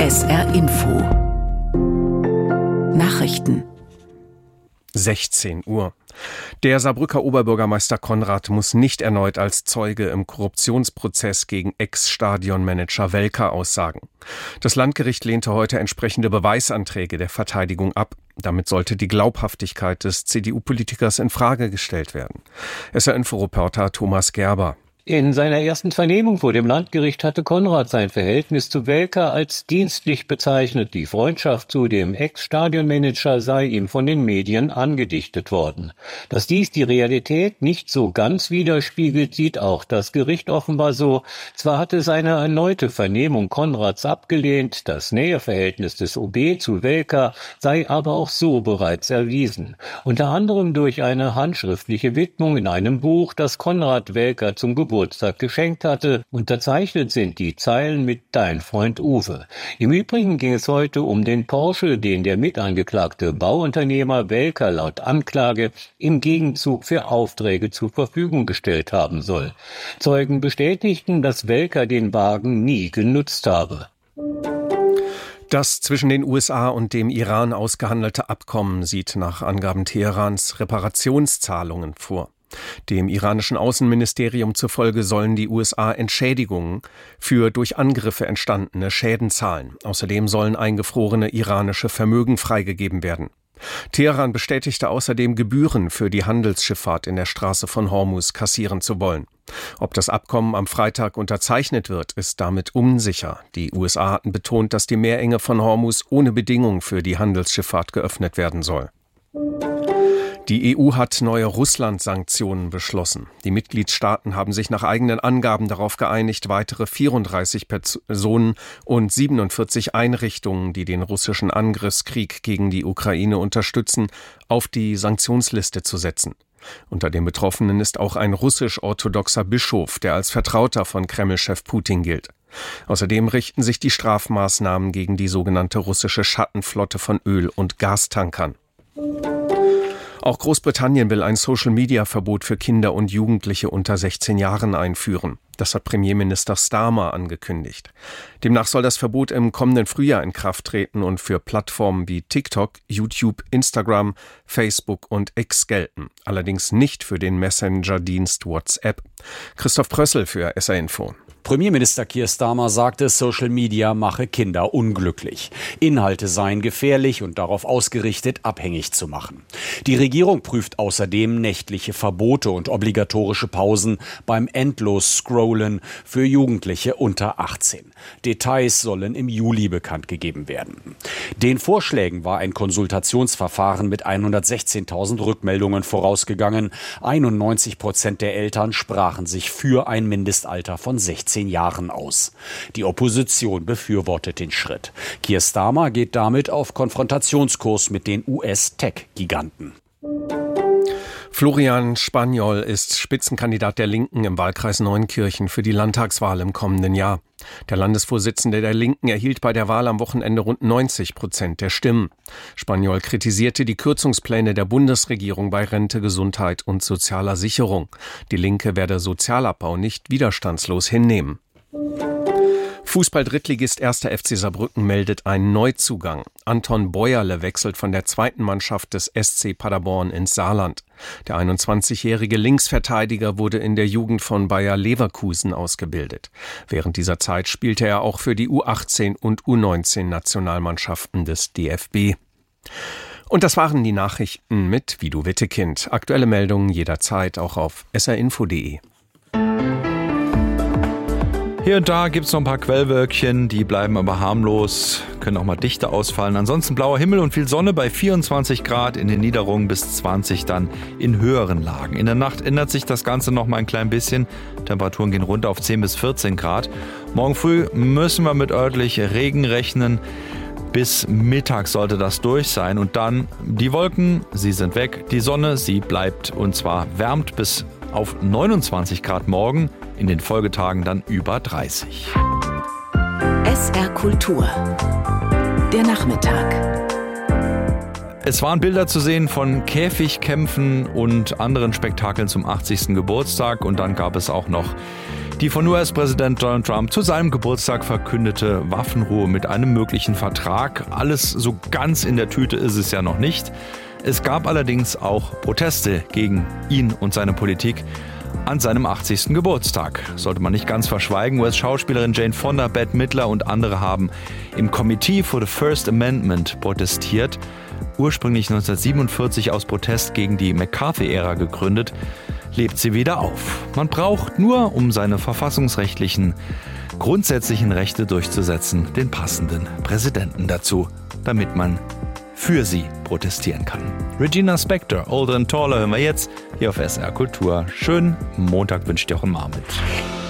SR Info Nachrichten 16 Uhr. Der Saarbrücker Oberbürgermeister Konrad muss nicht erneut als Zeuge im Korruptionsprozess gegen Ex-Stadionmanager Welker aussagen. Das Landgericht lehnte heute entsprechende Beweisanträge der Verteidigung ab. Damit sollte die Glaubhaftigkeit des CDU-Politikers in Frage gestellt werden. SR-Info-Reporter Thomas Gerber. In seiner ersten Vernehmung vor dem Landgericht hatte Konrad sein Verhältnis zu Welker als dienstlich bezeichnet. Die Freundschaft zu dem Ex-Stadionmanager sei ihm von den Medien angedichtet worden. Dass dies die Realität nicht so ganz widerspiegelt, sieht auch das Gericht offenbar so. Zwar hatte seine erneute Vernehmung Konrads abgelehnt, das Näheverhältnis des OB zu Welker sei aber auch so bereits erwiesen. Unter anderem durch eine handschriftliche Widmung in einem Buch, das Konrad Welker zum Geburtstag geschenkt hatte. Unterzeichnet sind die Zeilen mit Dein Freund Uwe. Im Übrigen ging es heute um den Porsche, den der mitangeklagte Bauunternehmer Welker laut Anklage im Gegenzug für Aufträge zur Verfügung gestellt haben soll. Zeugen bestätigten, dass Welker den Wagen nie genutzt habe. Das zwischen den USA und dem Iran ausgehandelte Abkommen sieht nach Angaben Teherans Reparationszahlungen vor. Dem iranischen Außenministerium zufolge sollen die USA Entschädigungen für durch Angriffe entstandene Schäden zahlen. Außerdem sollen eingefrorene iranische Vermögen freigegeben werden. Teheran bestätigte außerdem, Gebühren für die Handelsschifffahrt in der Straße von Hormuz kassieren zu wollen. Ob das Abkommen am Freitag unterzeichnet wird, ist damit unsicher. Die USA hatten betont, dass die Meerenge von Hormuz ohne Bedingung für die Handelsschifffahrt geöffnet werden soll. Die EU hat neue Russland-Sanktionen beschlossen. Die Mitgliedstaaten haben sich nach eigenen Angaben darauf geeinigt, weitere 34 Personen und 47 Einrichtungen, die den russischen Angriffskrieg gegen die Ukraine unterstützen, auf die Sanktionsliste zu setzen. Unter den Betroffenen ist auch ein russisch-orthodoxer Bischof, der als Vertrauter von Kreml-Chef Putin gilt. Außerdem richten sich die Strafmaßnahmen gegen die sogenannte russische Schattenflotte von Öl- und Gastankern. Auch Großbritannien will ein Social-Media-Verbot für Kinder und Jugendliche unter 16 Jahren einführen. Das hat Premierminister Starmer angekündigt. Demnach soll das Verbot im kommenden Frühjahr in Kraft treten und für Plattformen wie TikTok, YouTube, Instagram, Facebook und X gelten. Allerdings nicht für den Messenger-Dienst WhatsApp. Christoph Prössel für SR Info. Premierminister Keir Starmer sagte, Social Media mache Kinder unglücklich. Inhalte seien gefährlich und darauf ausgerichtet, abhängig zu machen. Die Regierung prüft außerdem nächtliche Verbote und obligatorische Pausen beim Endlos-Scrollen für Jugendliche unter 18. Details sollen im Juli bekannt gegeben werden. Den Vorschlägen war ein Konsultationsverfahren mit 116.000 Rückmeldungen vorausgegangen. 91% der Eltern sprachen sich für ein Mindestalter von 16 Jahren aus. Die Opposition befürwortet den Schritt. Keir Starmer geht damit auf Konfrontationskurs mit den US-Tech-Giganten. Florian Spaniol ist Spitzenkandidat der Linken im Wahlkreis Neunkirchen für die Landtagswahl im kommenden Jahr. Der Landesvorsitzende der Linken erhielt bei der Wahl am Wochenende rund 90% der Stimmen. Spaniol kritisierte die Kürzungspläne der Bundesregierung bei Rente, Gesundheit und sozialer Sicherung. Die Linke werde Sozialabbau nicht widerstandslos hinnehmen. Fußball-Drittligist 1. FC Saarbrücken meldet einen Neuzugang. Anton Bäuerle wechselt von der zweiten Mannschaft des SC Paderborn ins Saarland. Der 21-jährige Linksverteidiger wurde in der Jugend von Bayer Leverkusen ausgebildet. Während dieser Zeit spielte er auch für die U18 und U19-Nationalmannschaften des DFB. Und das waren die Nachrichten mit Vido Wittekind. Aktuelle Meldungen jederzeit auch auf srinfo.de. Hier und da gibt es noch ein paar Quellwölkchen, die bleiben aber harmlos, können auch mal dichter ausfallen. Ansonsten blauer Himmel und viel Sonne bei 24 Grad, in den Niederungen bis 20 dann in höheren Lagen. In der Nacht ändert sich das Ganze noch mal ein klein bisschen. Temperaturen gehen runter auf 10 bis 14 Grad. Morgen früh müssen wir mit örtlich Regen rechnen. Bis Mittag sollte das durch sein und dann die Wolken, sie sind weg. Die Sonne, sie bleibt und zwar wärmt bis auf 29 Grad morgen. In den Folgetagen dann über 30. SR Kultur. Der Nachmittag. Es waren Bilder zu sehen von Käfigkämpfen und anderen Spektakeln zum 80. Geburtstag und dann gab es auch noch Die von US-Präsident Donald Trump zu seinem Geburtstag verkündete Waffenruhe mit einem möglichen Vertrag. Alles so ganz in der Tüte ist es ja noch nicht. Es gab allerdings auch Proteste gegen ihn und seine Politik an seinem 80. Geburtstag. Sollte man nicht ganz verschweigen. US-Schauspielerin Jane Fonda, Bette Midler und andere haben im Committee for the First Amendment protestiert. Ursprünglich 1947 aus Protest gegen die McCarthy-Ära gegründet, lebt sie wieder auf. Man braucht nur, um seine verfassungsrechtlichen, grundsätzlichen Rechte durchzusetzen, den passenden Präsidenten dazu, damit man für sie protestieren kann. Regina Spektor, Older and Taller, hören wir jetzt hier auf SR Kultur. Schönen Montag wünscht Jochen Marmit.